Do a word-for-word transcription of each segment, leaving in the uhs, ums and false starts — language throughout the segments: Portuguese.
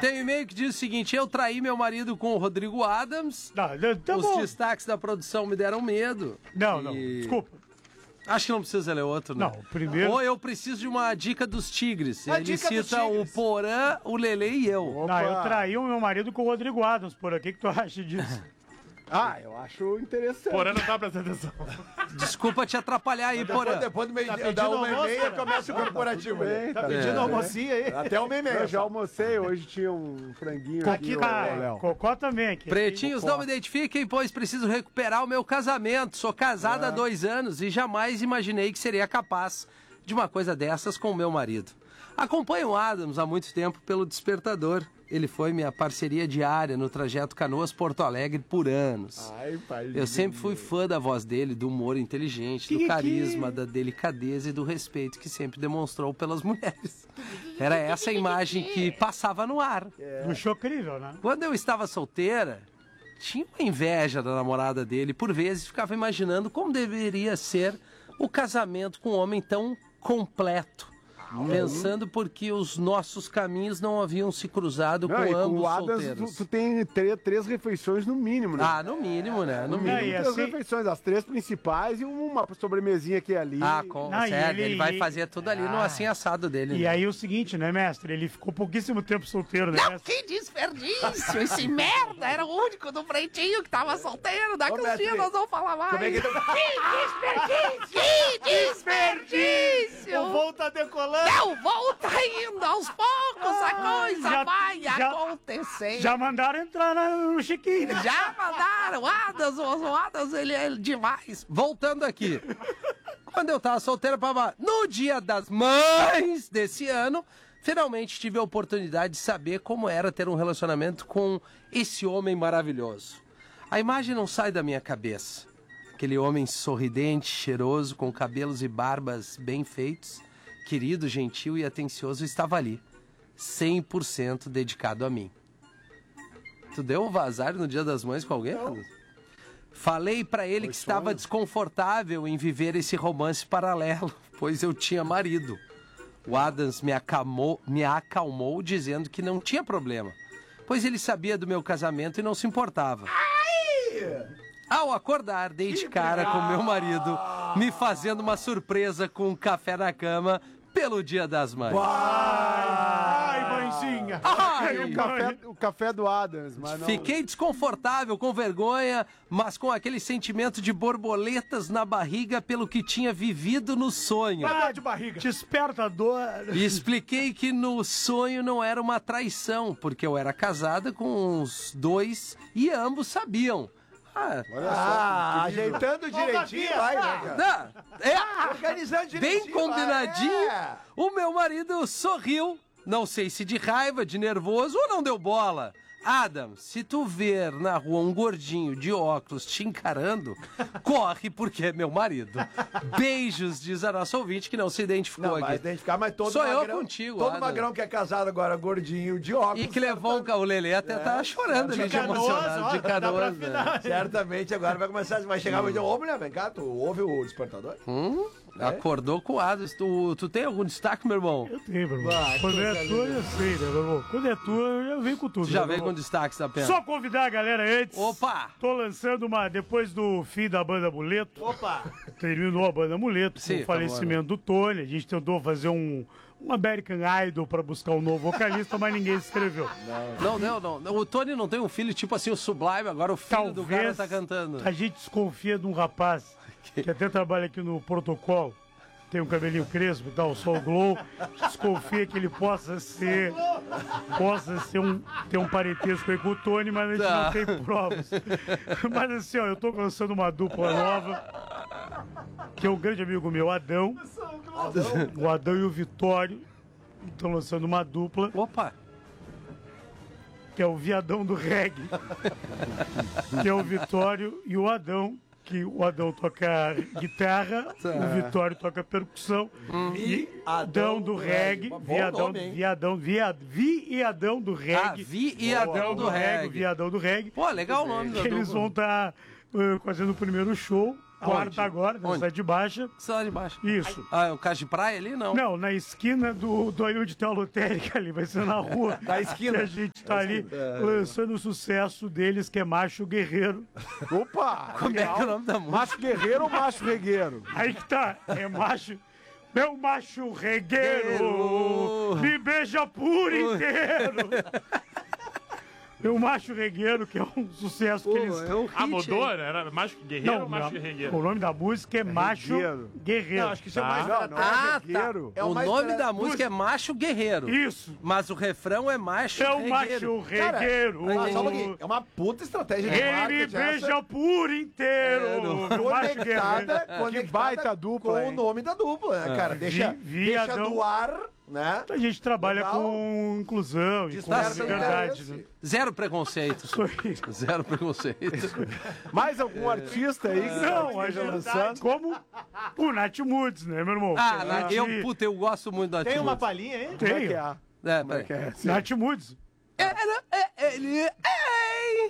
Tem um e-mail que diz o seguinte: eu traí meu marido com o Rodrigo Adams. Não, tá Os bom. destaques da produção me deram medo. Não, E- não, desculpa. Acho que não precisa ler outro, né? Não, o primeiro- Ou eu preciso de uma dica dos tigres. A Ele dica dos cita tigres. o Porã, o Lelê e eu. Não, eu traí o meu marido com o Rodrigo Adams, por aqui. O que tu acha disso? Ah, eu acho interessante. Porã não tá prestando atenção. Desculpa te atrapalhar aí, Depois, Porã. depois do meio Tá dia, pedindo da uma e almoço, meia, né? começa o corporativo. Tudo ali. bem, Tá tá pedindo bem. almocinho aí. Até uma e meia. Eu já almocei, hoje tinha um franguinho aqui, ô, Cocá, Léo. Cocó também aqui. Pretinhos, não me identifiquem, pois preciso recuperar o meu casamento. Sou casada há dois anos e jamais imaginei que seria capaz de uma coisa dessas com o meu marido. Acompanho o Adams há muito tempo pelo Despertador. Ele foi minha parceria diária no trajeto Canoas-Porto Alegre por anos. Ai, pai. Eu sempre fui fã da voz dele, do humor inteligente, do carisma, da delicadeza e do respeito que sempre demonstrou pelas mulheres. Era essa a imagem que passava no ar. Do Chocrível, né? Quando eu estava solteira, tinha uma inveja da namorada dele. Por vezes ficava imaginando como deveria ser o casamento com um homem tão completo. Pensando porque os nossos caminhos não haviam se cruzado Não, com e com ambos o Adams, solteiros. tu, tu tem três, três refeições no mínimo, né? Ah, no mínimo, né? No no mínimo. mínimo, e três assim- refeições, as três principais e uma sobremesinha aqui e ali. Ah, com, Não, e sério, ele, ele- vai fazer tudo ali no Ah. assim assado dele. E né? aí o seguinte, né, mestre? Ele ficou pouquíssimo tempo solteiro, né, mestre? Que desperdício! Esse merda era o único do pretinho que tava solteiro. Daqui Ô, uns mestre, dias nós vamos falar mais. Como é que tu... Que desperdício! O voo tá decolando. Não, volta indo aos poucos, a coisa já- vai já- acontecer. Já mandaram entrar no Chiquinho, né? Já mandaram, o Adams, o Adams, ele é demais. Voltando aqui. Quando eu tava solteira, papá, no Dia das Mães desse ano, finalmente tive a oportunidade de saber como era ter um relacionamento com esse homem maravilhoso. A imagem não sai da minha cabeça. Aquele homem sorridente, cheiroso, com cabelos e barbas bem feitos, querido, gentil e atencioso, estava ali, cem por cento dedicado a mim. Tu deu um vazar no Dia das Mães com alguém, Carlos? Falei pra ele que estava desconfortável em viver esse romance paralelo, pois eu tinha marido. O Adams me acalmou, me acalmou dizendo que não tinha problema, pois ele sabia do meu casamento e não se importava. Ao acordar, dei de cara com meu marido, me fazendo uma surpresa com um café na cama pelo Dia das Mães. Ai, mãezinha. Ai, O café, o café do Adams, mas não... Fiquei desconfortável, com vergonha, mas com aquele sentimento de borboletas na barriga pelo que tinha vivido no sonho. Dor de barriga. Desperta a dor. E expliquei que no sonho não era uma traição, porque eu era casada com os dois e ambos sabiam. Ah, Ah, ajeitando direitinho, vai, né, cara? não, é, Organizando bem direitinho. combinadinho, vai, é. o meu marido sorriu, não sei se de raiva, de nervoso ou não deu bola. Adam, se tu ver na rua um gordinho de óculos te encarando, corre porque é meu marido. Beijos, diz a nossa ouvinte que não se identificou Não, aqui. vai identificar, mas todo Sou eu magrão... contigo, Todo Adam. magrão que é casado agora, gordinho, de óculos... E que levou o, ca- o Lelê até tá chorando ali de Canoas, emocionado, ó, de dá pra canoas. afinar. né? Certamente agora vai começar, vai chegar e vai dizer, ô mulher, vem cá, tu ouve o despertador? Hum, acordou com o Adams. Tu, tu tem algum destaque, meu irmão? Eu tenho, meu irmão. Vai, Quando coisa é tua, eu sei, né, meu irmão? Quando é tua, eu venho com tudo. Tu já né, veio meu com irmão? destaques da pena. Só convidar a galera antes. Opa! Tô lançando uma, depois do fim da banda Amuleto. Opa. Terminou a banda Amuleto, Sim, com o falecimento do Tony. A gente tentou fazer um, um American Idol pra buscar um novo vocalista, mas ninguém se inscreveu. Não, não, não, não. O Tony não tem um filho tipo assim, o Sublime, agora o filho do cara Talvez tá cantando. a gente desconfia de um rapaz que até trabalha aqui no protocolo, tem um cabelinho crespo e tal, o Sol Glow, desconfia que ele possa ser, possa ser um, ter um parentesco aí com o Tony, mas a gente Tá. não tem provas. Mas assim, ó, eu tô lançando uma dupla nova, que é um grande amigo meu, Adão, o Adão e o Vitório, estão lançando uma dupla, Opa! que é o Viadão do Reggae, que é o Vitório e o Adão, que o Adão toca guitarra, o Vitório toca percussão, e Adão do Reggae, Bom Viadão, nome, hein? Viadão, viad, Vi e Adão do Ah, Reggae. Vi e Adão do Reggae. Viadão do Reggae. Pô, legal o nome da Que eles dupla. vão estar fazendo o primeiro show A hora tá agora, na Onde? cidade de Baixa. Cidade de Baixo. Isso. Ah, é um caso de praia ali? Não. Não, na esquina do, do Ayude tem uma lotérica ali, vai ser na rua. Da esquina. Que a gente tá ali lançando o sucesso deles, que é Macho Guerreiro. Opa! Como é que é o nome da música? Macho guerreiro ou macho regueiro? Aí que tá, é macho. Meu macho regueiro, me beija por inteiro. Meu macho regueiro, que é um sucesso que eles... É um hit, Ah, mudou? hein? né? Era Macho Guerreiro Não, ou Macho não, Guerreiro? o nome da música é Macho Regueiro. Guerreiro. Não, acho que isso é Tá. mais Não, não é Ah, regueiro. tá. É o o mais nome pra- da música é Macho Guerreiro. Isso. Mas o refrão é Macho É o Regueiro. macho regueiro. Ah, só um pouquinho. É uma puta estratégia de Ele me marketing essa, beija por inteiro. É, não. Meu macho guerreiro. conectada, Que conectada baita dupla, com hein? o nome da dupla, né, cara? Deixa, Vi- deixa viadão. do ar, né? A gente trabalha Legal. com inclusão e com Disfarça liberdade. interesse. Né? Zero preconceito. Isso aí. Zero preconceito. Mais algum artista aí que Não, a esteja gente lançando? como o Nath Moods, né, meu irmão? Ah, A na- gente- eu, puta, eu gosto muito da Tem uma Atitude. palhinha aí? Como é Tem. que é? É, Como é peraí. que é? Sim. Nath Moods. Era é, ele. Ei!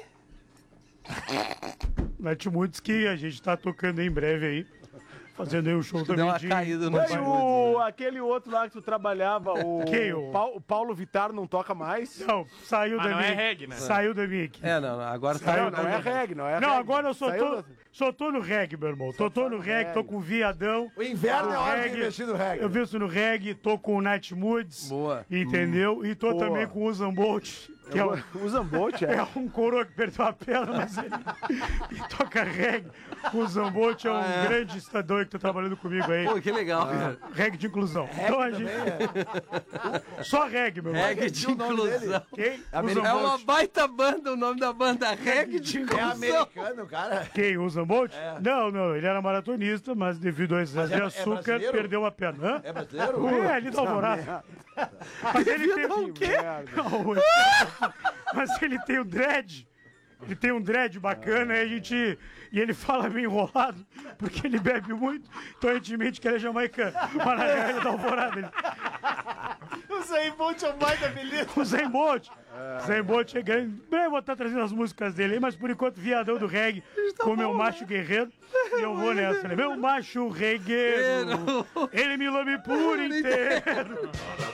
Nath Moods que a gente tá tocando em breve aí. Fazendo aí um show Deu também uma de... caída no E o, aquele outro lá que tu trabalhava, o, Quem, o- Pau- o Paulo Vittar não toca mais? Não, saiu Mas da não minha... é reggae, né? Saiu da minha equipe. É, não, não, agora tá. Saiu Não, não é reggae, não é Não, reggae. agora eu só Saiu tô, da- só tô no reggae, meu irmão. Tô, tô no reggae, tô com o Viadão. O inverno é hora de reggae. investir no reggae. Eu visto no reggae, tô com o Night Moods. Boa. Entendeu? E tô Boa. também com o Zambolt, que é, um- O Zambote, é. é um coroa que perdeu a perna, mas ele e toca reggae. O Zambolt é um Ah, é? grande cidadão que tá trabalhando comigo aí. Pô, que legal, cara. Reggae de inclusão. Então a gente... Só reggae, meu irmão. Reggae de o nome dele? inclusão. Quem? O É uma Zambolt. baita banda, o nome da banda Reggae de É inclusão. americano, cara. Quem? O Zambolt? Não, não, ele era maratonista, mas devido a excesso é- de é açúcar, brasileiro? perdeu a perna. Hã? É brasileiro? É, ali da Alvorada. Mas ele tem um Que merda. Não, mas ele tem um dread. Ele tem um dread bacana, e a gente. E ele fala meio enrolado, porque ele bebe muito, então a gente mente que ele é jamaicano. Mas na real ele é da Alvorada. Ele... O Zayn Bolt é o mais apelido. O Zayn Bolt. Zayn Bolt é grande. Bem, eu vou estar trazendo as músicas dele aí, mas por enquanto, Viadão do Reggae, com meu macho guerreiro. E eu vou nessa, né? Meu macho regueiro, ele me lame por inteiro.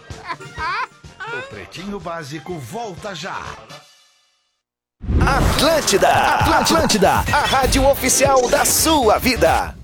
O Pretinho Básico volta já. Atlântida, Atlântida, a rádio oficial da sua vida.